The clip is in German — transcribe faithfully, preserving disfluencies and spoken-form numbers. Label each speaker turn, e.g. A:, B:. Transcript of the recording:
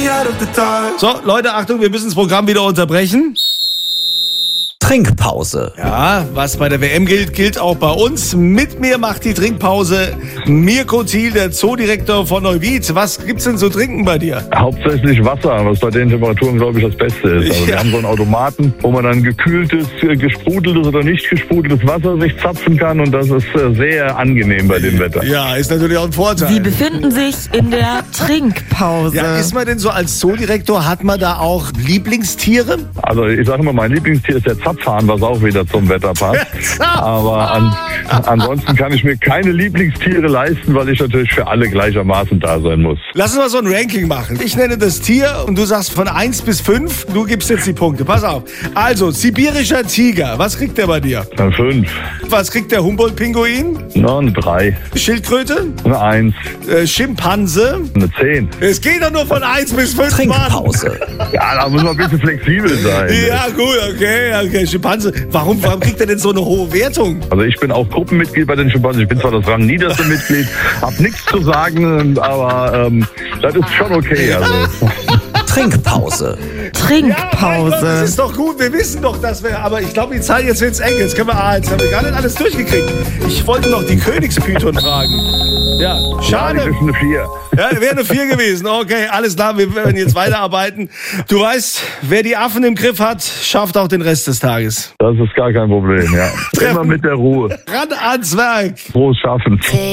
A: So, Leute, Achtung, wir müssen das Programm wieder unterbrechen.
B: Trinkpause.
A: Ja, was bei der W M gilt, gilt auch bei uns. Mit mir macht die Trinkpause Mirko Thiel, der Zoodirektor von Neuwied. Was gibt's denn zu trinken bei dir?
C: Hauptsächlich Wasser, was bei den Temperaturen, glaube ich, das Beste ist. Also
A: Ja.
C: wir haben so einen Automaten, wo man dann gekühltes, äh, gesprudeltes oder nicht gesprudeltes Wasser sich zapfen kann und das ist äh, sehr angenehm bei dem Wetter.
A: Ja, ist natürlich auch ein Vorteil.
D: Sie befinden sich in der Trinkpause.
A: Ja, ist man denn so als Zoodirektor, hat man da auch Lieblingstiere?
C: Also ich sage immer, mein Lieblingstier ist der Zapfhahn, was auch wieder zum Wetter passt. Aber an, ansonsten kann ich mir keine Lieblingstiere leisten, weil ich natürlich für alle gleichermaßen da sein muss.
A: Lass uns mal so ein Ranking machen. Ich nenne das Tier und du sagst von eins bis fünf. Du gibst jetzt die Punkte. Pass auf. Also, sibirischer Tiger. Was kriegt der bei dir?
C: Eine fünf,
A: Was kriegt der Humboldt-Pinguin?
C: na, eine drei,
A: Schildkröte?
C: eine eins,
A: Äh, Schimpanse?
C: eine zehn.
A: Es geht doch nur von eins bis fünf, Mann.
B: Trinkpause.
C: Ja, da muss man ein bisschen flexibel sein.
A: Ja, gut, okay, okay. Schimpanse. Warum, warum kriegt er denn so eine hohe Wertung?
C: Also ich bin auch Gruppenmitglied bei den Schimpansen. Ich bin zwar das rangniederste Mitglied, hab nichts zu sagen, aber ähm, das ist schon okay. Also.
B: Trinkpause.
D: Trinkpause.
A: Ja, das ist doch gut. Wir wissen doch, dass wir. Aber ich glaube, die Zeit jetzt wird's eng. Jetzt können wir. Ah, jetzt haben wir gar nicht alles durchgekriegt. Ich wollte noch die Königspython fragen. Ja,
C: Ja,
A: schade.
C: das ist eine vier.
A: Ja, wäre eine vier gewesen. Okay, alles klar. Wir werden jetzt weiterarbeiten. Du weißt, wer die Affen im Griff hat, schafft auch den Rest des Tages.
C: Das ist gar kein Problem, ja. Immer mit der Ruhe.
A: Ran ans Werk.
C: Frohes Schaffen.